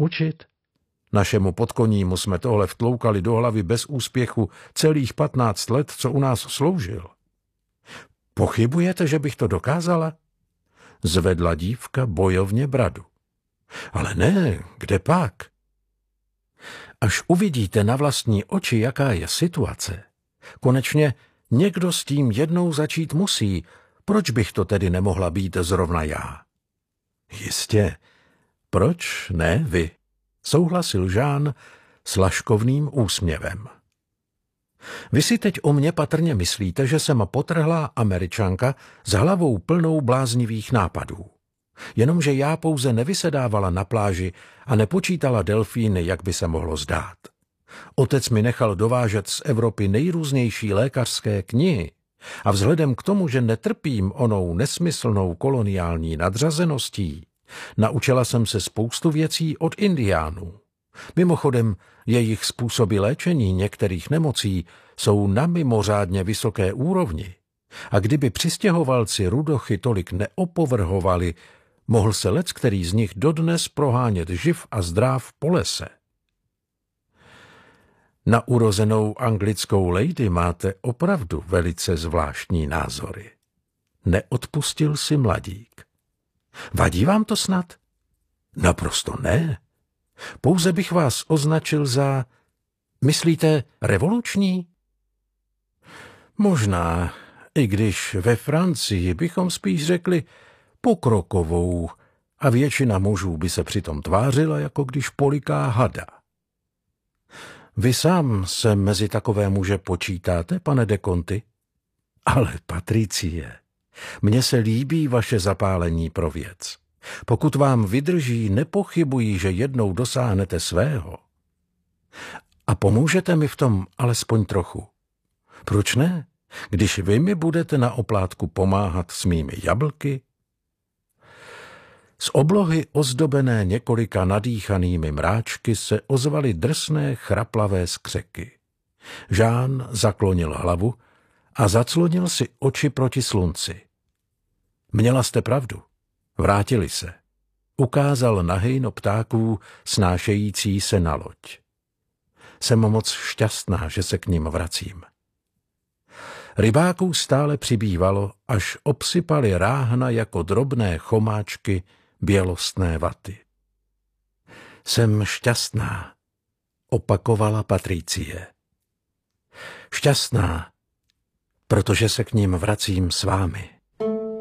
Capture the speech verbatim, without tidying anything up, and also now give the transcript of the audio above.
učit? Našemu podkonímu jsme tohle vtloukali do hlavy bez úspěchu celých patnáct let, co u nás sloužil. Pochybujete, že bych to dokázala? Zvedla dívka bojovně bradu. Ale ne, kde pak? Až uvidíte na vlastní oči, jaká je situace, konečně někdo s tím jednou začít musí. Proč bych to tedy nemohla být zrovna já? Jistě. Proč ne vy? Souhlasil Jean s laškovným úsměvem. Vy si teď o mě patrně myslíte, že jsem potrhlá Američanka s hlavou plnou bláznivých nápadů. Jenomže já pouze nevysedávala na pláži a nepočítala delfíny, jak by se mohlo zdát. Otec mi nechal dovážet z Evropy nejrůznější lékařské knihy a vzhledem k tomu, že netrpím onou nesmyslnou koloniální nadřazeností, naučila jsem se spoustu věcí od Indiánů. Mimochodem, jejich způsoby léčení některých nemocí jsou na mimořádně vysoké úrovni a kdyby přistěhovalci rudochy tolik neopovrhovali, mohl se leckterý z nich dodnes prohánět živ a zdrav po lese. Na urozenou anglickou lady máte opravdu velice zvláštní názory. Neodpustil si mladík. Vadí vám to snad? Naprosto ne. Pouze bych vás označil za, myslíte, revoluční? Možná, i když ve Francii bychom spíš řekli pokrokovou a většina mužů by se přitom tvářila, jako když poliká hada. Vy sám se mezi takové muže počítáte, pane de Conti? Ale Patricie, mně se líbí vaše zapálení pro věc. Pokud vám vydrží, nepochybuji, že jednou dosáhnete svého. A pomůžete mi v tom alespoň trochu. Proč ne, když vy mi budete na oplátku pomáhat s mými jablky? Z oblohy ozdobené několika nadýchanými mráčky se ozvaly drsné chraplavé skřeky. Jean zaklonil hlavu a zaclonil si oči proti slunci. Měla jste pravdu. Vrátili se. Ukázal na hejno ptáků snášející se na loď. Jsem moc šťastná, že se k ním vracím. Rybáků stále přibývalo, až obsypali ráhna jako drobné chomáčky bělostné vaty. Jsem šťastná, opakovala Patricie. Šťastná, protože se k ním vracím s vámi.